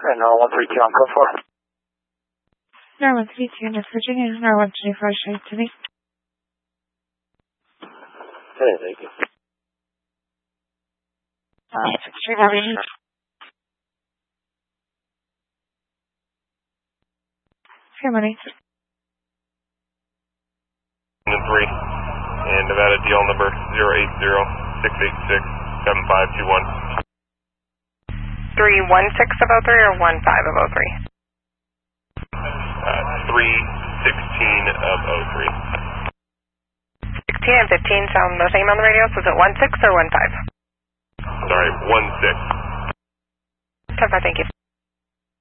And 132 on code 4. 132 West Virginia, 125 straight to me. Hey, thank you. 63 navigation. 318. 3, and Nevada DL number 080-686-7521. 316 of 03 or 15 of 03? 316 of 03. 16 and 15 sound the same on the radio, so is it 16 or 15? Sorry, 16. 10-5, thank you.